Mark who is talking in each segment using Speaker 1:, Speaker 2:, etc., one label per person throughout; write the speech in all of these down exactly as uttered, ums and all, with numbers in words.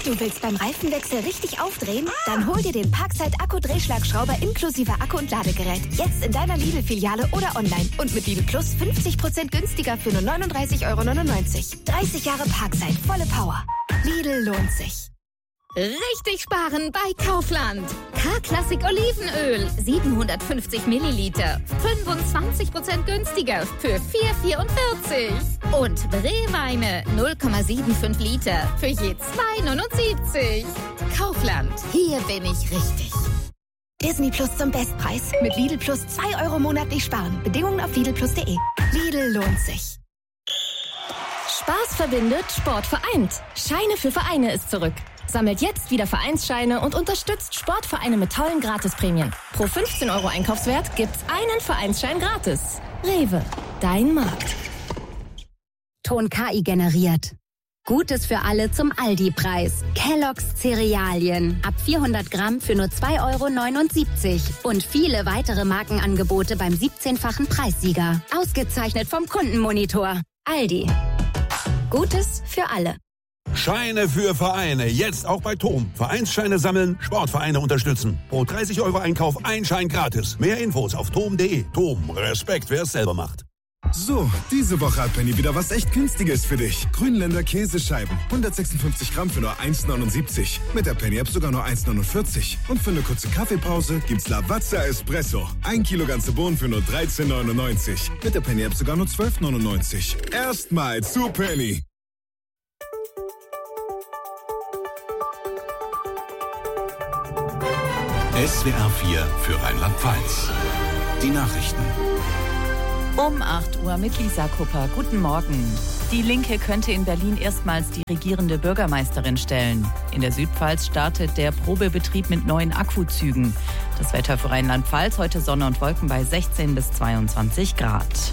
Speaker 1: Du willst beim Reifenwechsel richtig aufdrehen? Dann hol dir den Parkside Akku-Drehschlagschrauber inklusive Akku und Ladegerät. Jetzt in deiner Lidl-Filiale oder online. Und mit Lidl Plus fünfzig Prozent günstiger für nur neununddreißig Euro neunundneunzig. dreißig Jahre Parkside, volle Power. Lidl lohnt sich.
Speaker 2: Richtig sparen bei Kaufland. K-Klassik Olivenöl, siebenhundertfünfzig Milliliter, fünfundzwanzig Prozent günstiger für vier Euro vierundvierzig. Und Brewweine, null Komma fünfundsiebzig Liter für je zwei Euro neunundsiebzig. Kaufland, hier bin ich richtig.
Speaker 1: Disney Plus zum Bestpreis. Mit Lidl Plus zwei Euro monatlich sparen. Bedingungen auf lidl plus punkt de. Lidl lohnt sich.
Speaker 3: Spaß verbindet, Sport vereint. Scheine für Vereine ist zurück. Sammelt jetzt wieder Vereinsscheine und unterstützt Sportvereine mit tollen Gratisprämien. Pro fünfzehn Euro Einkaufswert gibt's einen Vereinsschein gratis. Rewe, dein Markt.
Speaker 4: Ton K I generiert. Gutes für alle zum Aldi-Preis. Kellogg's Cerealien. Ab vierhundert Gramm für nur zwei Euro neunundsiebzig. Und viele weitere Markenangebote beim siebzehnfachen Preissieger. Ausgezeichnet vom Kundenmonitor. Aldi. Gutes für alle.
Speaker 5: Scheine für Vereine. Jetzt auch bei T O M. Vereinsscheine sammeln, Sportvereine unterstützen. Pro dreißig Euro Einkauf ein Schein gratis. Mehr Infos auf tom punkt de. T O M. Respekt, wer es selber macht.
Speaker 6: So, diese Woche hat Penny wieder was echt Günstiges für dich. Grünländer Käsescheiben. hundertsechsundfünfzig Gramm für nur eins Euro neunundsiebzig. Mit der Penny-App sogar nur eins Euro neunundvierzig. Und für eine kurze Kaffeepause gibt's Lavazza Espresso. Ein Kilo ganze Bohnen für nur dreizehn Euro neunundneunzig. Mit der Penny-App sogar nur zwölf Euro neunundneunzig. Erstmal zu Penny.
Speaker 7: S W R vier für Rheinland-Pfalz. Die Nachrichten.
Speaker 8: Um acht Uhr mit Lisa Kupper. Guten Morgen. Die Linke könnte in Berlin erstmals die regierende Bürgermeisterin stellen. In der Südpfalz startet der Probebetrieb mit neuen Akkuzügen. Das Wetter für Rheinland-Pfalz: heute Sonne und Wolken bei sechzehn bis zweiundzwanzig Grad.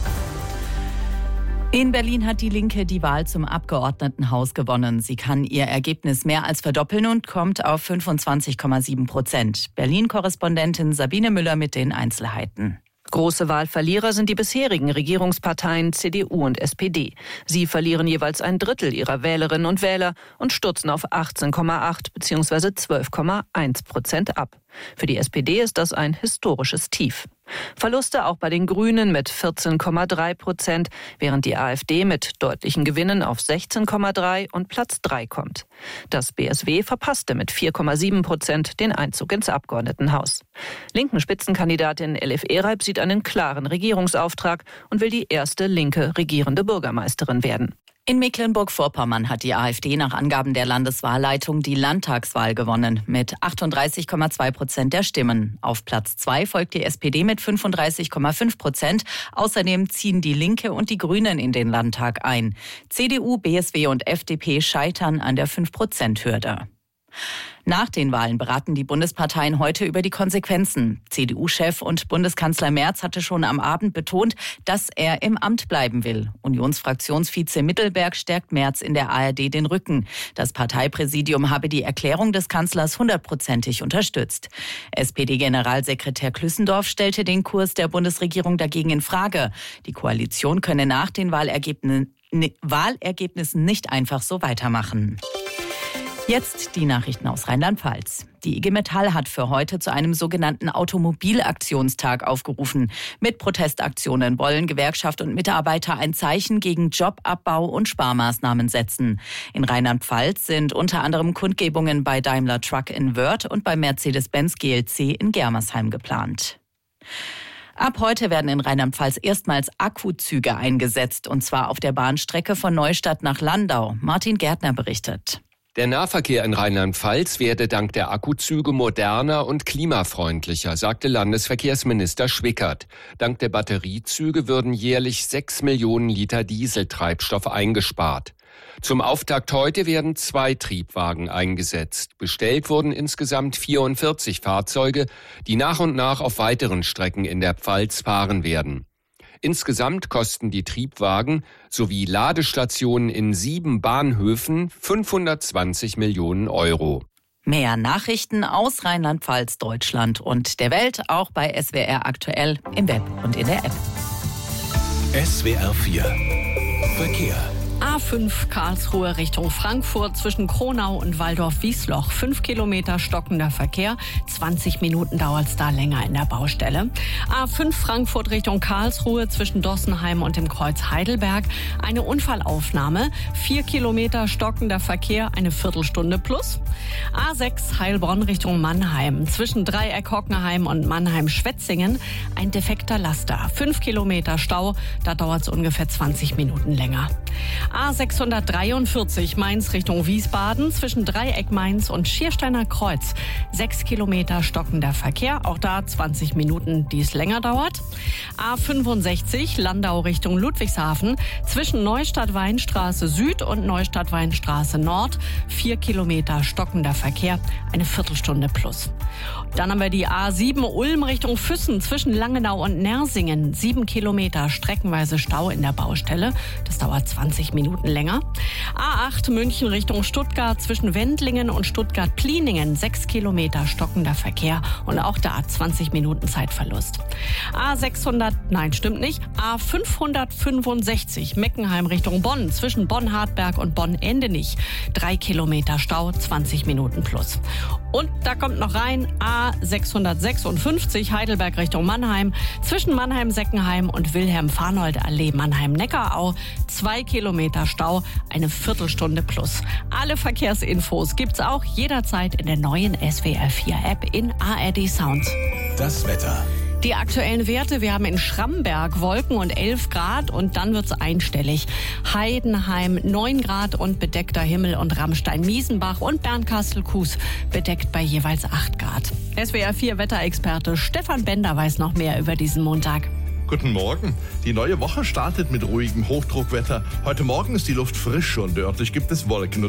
Speaker 8: In Berlin hat die Linke die Wahl zum Abgeordnetenhaus gewonnen. Sie kann ihr Ergebnis mehr als verdoppeln und kommt auf fünfundzwanzig Komma sieben Prozent. Berlin-Korrespondentin Sabine Müller mit den Einzelheiten.
Speaker 9: Große Wahlverlierer sind die bisherigen Regierungsparteien C D U und S P D. Sie verlieren jeweils ein Drittel ihrer Wählerinnen und Wähler und stürzen auf achtzehn Komma acht bzw. zwölf Komma eins Prozent ab. Für die S P D ist das ein historisches Tief. Verluste auch bei den Grünen mit vierzehn Komma drei Prozent, während die AfD mit deutlichen Gewinnen auf sechzehn Komma drei und Platz drei kommt. Das B S W verpasste mit vier Komma sieben Prozent den Einzug ins Abgeordnetenhaus. Linken Spitzenkandidatin Elif Ereib sieht einen klaren Regierungsauftrag und will die erste linke regierende Bürgermeisterin werden.
Speaker 8: In Mecklenburg-Vorpommern hat die AfD nach Angaben der Landeswahlleitung die Landtagswahl gewonnen mit achtunddreißig Komma zwei Prozent der Stimmen. Auf Platz zwei folgt die S P D mit fünfunddreißig Komma fünf Prozent. Außerdem ziehen die Linke und die Grünen in den Landtag ein. C D U, B S W und F D P scheitern an der fünf Prozent Hürde. Nach den Wahlen beraten die Bundesparteien heute über die Konsequenzen. C D U-Chef und Bundeskanzler Merz hatte schon am Abend betont, dass er im Amt bleiben will. Unionsfraktionsvize Mittelberg stärkt Merz in der A R D den Rücken. Das Parteipräsidium habe die Erklärung des Kanzlers hundertprozentig unterstützt. S P D-Generalsekretär Klüssendorf stellte den Kurs der Bundesregierung dagegen in Frage. Die Koalition könne nach den Wahlergebnissen, Wahlergebnissen nicht einfach so weitermachen. Jetzt die Nachrichten aus Rheinland-Pfalz. Die I G Metall hat für heute zu einem sogenannten Automobilaktionstag aufgerufen. Mit Protestaktionen wollen Gewerkschaft und Mitarbeiter ein Zeichen gegen Jobabbau und Sparmaßnahmen setzen. In Rheinland-Pfalz sind unter anderem Kundgebungen bei Daimler Truck in Wörth und bei Mercedes-Benz G L C in Germersheim geplant. Ab heute werden in Rheinland-Pfalz erstmals Akkuzüge eingesetzt, und zwar auf der Bahnstrecke von Neustadt nach Landau. Martin Gärtner berichtet.
Speaker 10: Der Nahverkehr in Rheinland-Pfalz werde dank der Akkuzüge moderner und klimafreundlicher, sagte Landesverkehrsminister Schwickert. Dank der Batteriezüge würden jährlich sechs Millionen Liter Dieseltreibstoff eingespart. Zum Auftakt heute werden zwei Triebwagen eingesetzt. Bestellt wurden insgesamt vierundvierzig Fahrzeuge, die nach und nach auf weiteren Strecken in der Pfalz fahren werden. Insgesamt kosten die Triebwagen sowie Ladestationen in sieben Bahnhöfen fünfhundertzwanzig Millionen Euro.
Speaker 8: Mehr Nachrichten aus Rheinland-Pfalz, Deutschland und der Welt auch bei S W R aktuell im Web und in der App.
Speaker 7: S W R vier Verkehr.
Speaker 11: A fünf Karlsruhe Richtung Frankfurt zwischen Kronau und Waldorf-Wiesloch. Fünf Kilometer stockender Verkehr. zwanzig Minuten dauert es da länger in der Baustelle. A fünf Frankfurt Richtung Karlsruhe zwischen Dossenheim und dem Kreuz Heidelberg. Eine Unfallaufnahme. Vier Kilometer stockender Verkehr. Eine Viertelstunde plus. A sechs Heilbronn Richtung Mannheim. Zwischen Dreieck Hockenheim und Mannheim-Schwetzingen. Ein defekter Laster. Fünf Kilometer Stau. Da dauert es ungefähr zwanzig Minuten länger. A sechshundertdreiundvierzig Mainz Richtung Wiesbaden zwischen Dreieck Mainz und Schiersteiner Kreuz. Sechs Kilometer stockender Verkehr, auch da zwanzig Minuten, die es länger dauert. A fünfundsechzig Landau Richtung Ludwigshafen zwischen Neustadt-Weinstraße Süd und Neustadt-Weinstraße Nord. Vier Kilometer stockender Verkehr, eine Viertelstunde plus. Dann haben wir die A sieben Ulm Richtung Füssen zwischen Langenau und Nersingen. Sieben Kilometer streckenweise Stau in der Baustelle. Das dauert zwanzig Minuten länger. A acht München Richtung Stuttgart zwischen Wendlingen und Stuttgart-Pliningen. Sechs Kilometer stockender Verkehr und auch da zwanzig Minuten Zeitverlust. A sechshundert, nein, stimmt nicht. A fünfhundertfünfundsechzig Meckenheim Richtung Bonn zwischen Bonn-Hartberg und Bonn-Endenich. Drei Kilometer Stau, zwanzig Minuten plus. Und da kommt noch rein A sechshundertsechsundfünfzig Heidelberg Richtung Mannheim zwischen Mannheim-Seckenheim und Wilhelm-Farnold-Allee Mannheim-Neckarau. Zwei Kilometer Stau, eine Viertelstunde plus. Alle Verkehrsinfos gibt's auch jederzeit in der neuen S W R vier App in A R D Sound.
Speaker 12: Das Wetter.
Speaker 11: Die aktuellen Werte, wir haben in Schramberg Wolken und elf Grad und dann wird's einstellig. Heidenheim neun Grad und bedeckter Himmel und Rammstein-Miesenbach und Bernkastel-Kues bedeckt bei jeweils acht Grad. S W R vier Wetterexperte Stefan Bender weiß noch mehr über diesen Montag.
Speaker 13: Guten Morgen. Die neue Woche startet mit ruhigem Hochdruckwetter. Heute Morgen ist die Luft frisch und örtlich gibt es Wolken.